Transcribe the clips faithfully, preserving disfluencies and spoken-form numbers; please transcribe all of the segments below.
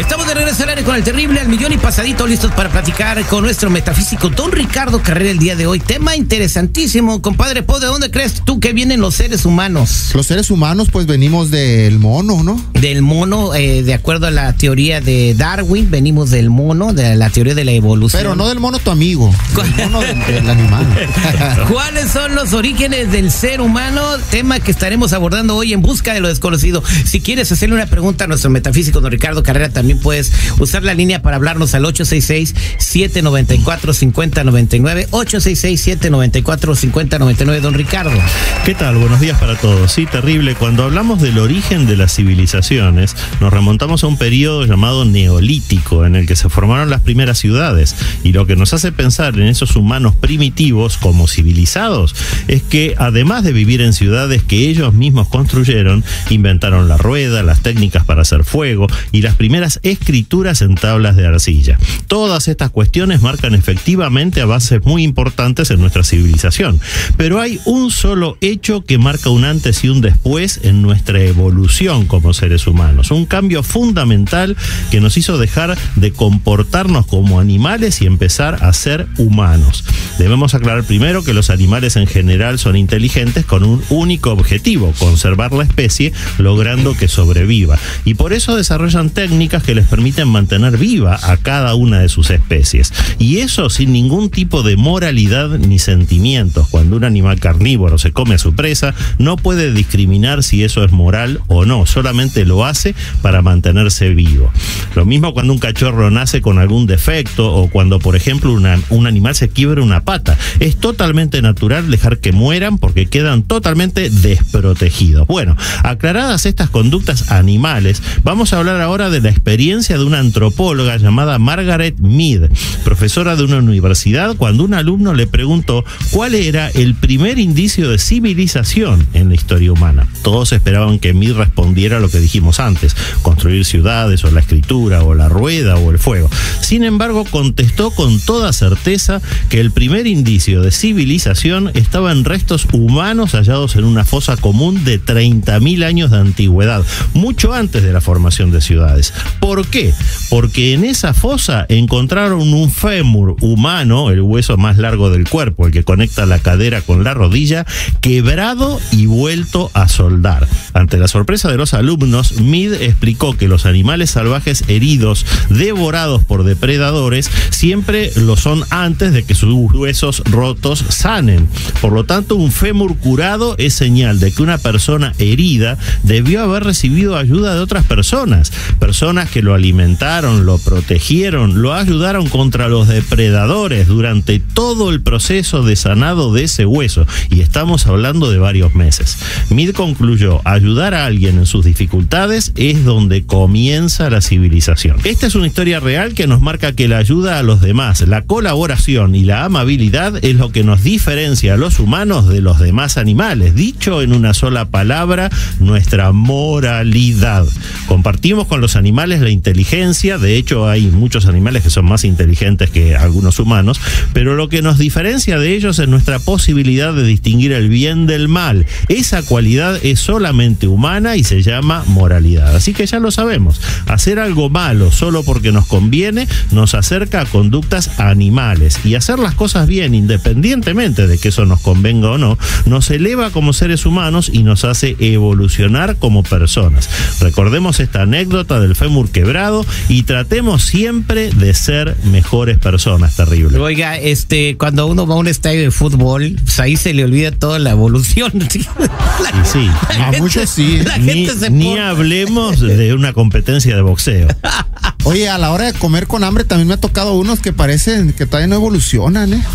Estamos de regreso al aire con el terrible al millón y pasadito, listos para platicar con nuestro metafísico don Ricardo Carrera el día de hoy. Tema interesantísimo, compadre Po, ¿de dónde crees tú que vienen los seres humanos? Los seres humanos pues venimos del mono, ¿no? Del mono, eh, de acuerdo a la teoría de Darwin, venimos del mono, de la teoría de la evolución. Pero no del mono tu amigo, del mono del, del animal. ¿Cuáles son los orígenes del ser humano? Tema que estaremos abordando hoy en Busca de lo Desconocido. Si quieres hacerle una pregunta a nuestro metafísico don Ricardo Carrera, también puedes usar la línea para hablarnos al ocho seis seis, siete nueve cuatro, cinco cero nueve nueve, ocho seis seis, siete nueve cuatro, cinco cero nueve nueve. Don Ricardo. ¿Qué tal? Buenos días para todos. Sí, terrible. Cuando hablamos del origen de las civilizaciones, nos remontamos a un periodo llamado Neolítico, en el que se formaron las primeras ciudades. Y lo que nos hace pensar en esos humanos primitivos como civilizados es que, además de vivir en ciudades que ellos mismos construyeron, inventaron la rueda, las técnicas para hacer fuego y las primeras escrituras en tablas de arcilla. Todas estas cuestiones marcan efectivamente avances muy importantes en nuestra civilización. Pero hay un solo hecho que marca un antes y un después en nuestra evolución como seres humanos. Un cambio fundamental que nos hizo dejar de comportarnos como animales y empezar a ser humanos. Debemos aclarar primero que los animales en general son inteligentes con un único objetivo: conservar la especie, logrando que sobreviva. Y por eso desarrollan técnicas que les permiten mantener viva a cada una de sus especies. Y eso sin ningún tipo de moralidad ni sentimientos. Cuando un animal carnívoro se come a su presa, no puede discriminar si eso es moral o no, solamente lo hace para mantenerse vivo. Lo mismo cuando un cachorro nace con algún defecto o cuando, por ejemplo, una, un animal se quiebra una pata. Es totalmente natural dejar que mueran porque quedan totalmente desprotegidos. Bueno, aclaradas estas conductas animales, vamos a hablar ahora de la experiencia de una antropóloga llamada Margaret Mead, profesora de una universidad, cuando un alumno le preguntó cuál era el primer indicio de civilización en la historia humana. Todos esperaban que Mead respondiera lo que dijimos antes: construir ciudades, o la escritura, o la rueda, o el fuego. Sin embargo, contestó con toda certeza que el primer indicio de civilización estaba en restos humanos hallados en una fosa común de treinta mil años de antigüedad, mucho antes de la formación de ciudades. ¿Por qué? Porque en esa fosa encontraron un fémur humano, el hueso más largo del cuerpo, el que conecta la cadera con la rodilla, quebrado y vuelto a soldar. Ante la sorpresa de los alumnos, Mead explicó que los animales salvajes heridos, devorados por depredadores, siempre lo son antes de que sus huesos rotos sanen. Por lo tanto, un fémur curado es señal de que una persona herida debió haber recibido ayuda de otras personas, personas que lo alimentaron, lo protegieron, lo ayudaron contra los depredadores durante todo el proceso de sanado de ese hueso, y estamos hablando de varios meses. Mead concluyó: ayudar a alguien en sus dificultades es donde comienza la civilización. Esta es una historia real que nos marca que la ayuda a los demás, la colaboración y la amabilidad es lo que nos diferencia a los humanos de los demás animales. Dicho en una sola palabra, nuestra moralidad. Compartimos con los animales la inteligencia, de hecho hay muchos animales que son más inteligentes que algunos humanos, pero lo que nos diferencia de ellos es nuestra posibilidad de distinguir el bien del mal. Esa cualidad es solamente humana y se llama moralidad. Así que ya lo sabemos, hacer algo malo solo porque nos conviene nos acerca a conductas animales, y hacer las cosas bien independientemente de que eso nos convenga o no, nos eleva como seres humanos y nos hace evolucionar como personas. Recordemos esta anécdota del fémur quebrado y tratemos siempre de ser mejores personas. Terrible. Oiga, este, cuando uno va a un estadio de fútbol, pues ahí se le olvida toda la evolución. ¿Sí? La, y sí, la a gente, muchos sí. La ni, gente se ni pone... hablemos de una competencia de boxeo. Oye, a la hora de comer con hambre también me ha tocado unos que parecen que todavía no evolucionan, ¿eh?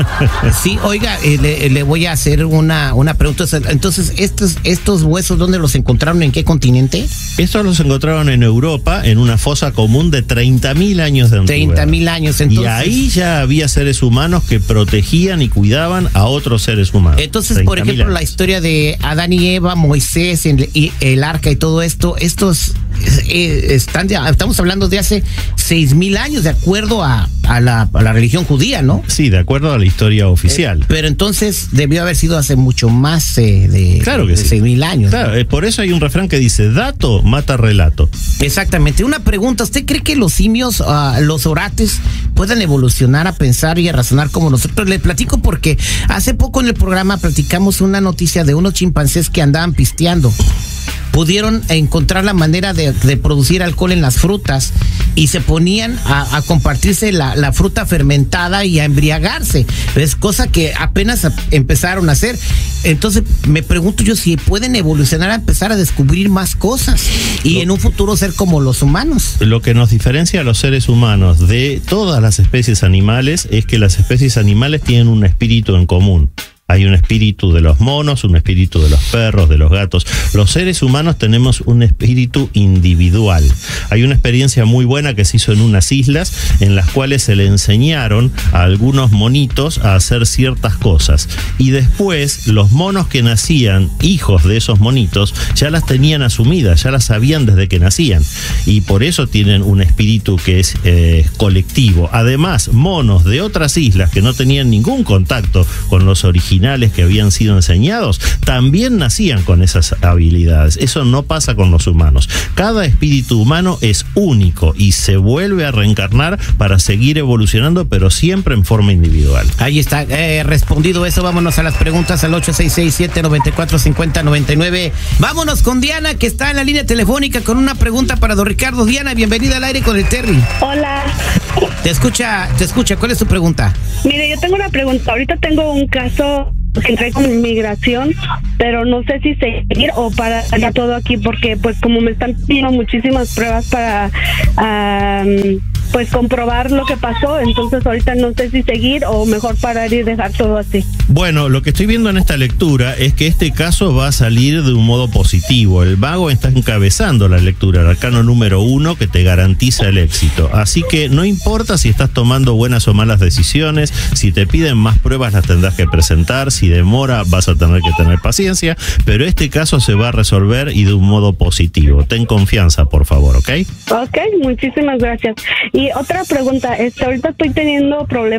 Sí, oiga, eh, le, le voy a hacer una, una pregunta. Entonces, estos, estos huesos, ¿dónde los encontraron? ¿En qué continente? Estos los encontraron en Europa, en una fosa común de treinta mil años de antigüedad. treinta mil años, entonces. Y ahí ya había seres humanos que protegían y cuidaban a otros seres humanos. Entonces, por ejemplo, la historia de Adán y Eva, Moisés, el, y el arca y todo esto, estos eh, están ya, estamos hablando de hace seis mil años, de acuerdo a, a, la, a la religión judía, ¿no? Sí, de acuerdo a la historia oficial. Eh, pero entonces debió haber sido hace mucho más eh, de, claro que de sí. seis mil años. Claro, eh, por eso hay un refrán que dice, dato mata relato. Exactamente. Una pregunta, ¿usted cree que los simios, uh, los orates, puedan evolucionar a pensar y a razonar como nosotros? Le platico porque hace poco en el programa platicamos una noticia de unos chimpancés que andaban pisteando. Pudieron encontrar la manera de, de producir alcohol en las frutas y se ponían a, a compartirse la, la fruta fermentada y a embriagarse. Es cosa que apenas a, empezaron a hacer. Entonces me pregunto yo si pueden evolucionar a empezar a descubrir más cosas y lo, en un futuro ser como los humanos. Lo que nos diferencia a los seres humanos de todas las especies animales es que las especies animales tienen un espíritu en común. Hay un espíritu de los monos, un espíritu de los perros, de los gatos. Los seres humanos tenemos un espíritu individual. Hay una experiencia muy buena que se hizo en unas islas en las cuales se le enseñaron a algunos monitos a hacer ciertas cosas. Y después los monos que nacían, hijos de esos monitos, ya las tenían asumidas, ya las sabían desde que nacían. Y por eso tienen un espíritu que es eh, colectivo. Además, monos de otras islas que no tenían ningún contacto con los originales que habían sido enseñados, también nacían con esas habilidades. Eso no pasa con los humanos. Cada espíritu humano es único y se vuelve a reencarnar para seguir evolucionando, pero siempre en forma individual. Ahí está, eh, respondido eso. Vámonos a las preguntas al ocho seis seis, siete nueve cuatro, cinco cero nueve nueve. Vámonos con Diana, que está en la línea telefónica con una pregunta para don Ricardo. Diana, bienvenida al aire con el Terry. Hola. Te escucha, te escucha. ¿Cuál es tu pregunta? Mire, yo tengo una pregunta. Ahorita tengo un caso que entré con inmigración, pero no sé si seguir o parar ya todo aquí, porque pues como me están pidiendo muchísimas pruebas para um, pues comprobar lo que pasó, entonces ahorita no sé si seguir o mejor parar y dejar todo así. Bueno, lo que estoy viendo en esta lectura es que este caso va a salir de un modo positivo. El mago está encabezando la lectura, el arcano número uno que te garantiza el éxito. Así que no importa si estás tomando buenas o malas decisiones, si te piden más pruebas las tendrás que presentar, si demora vas a tener que tener paciencia, pero este caso se va a resolver y de un modo positivo. Ten confianza, por favor, ¿ok? Ok, muchísimas gracias. Y otra pregunta, este, ahorita estoy teniendo problemas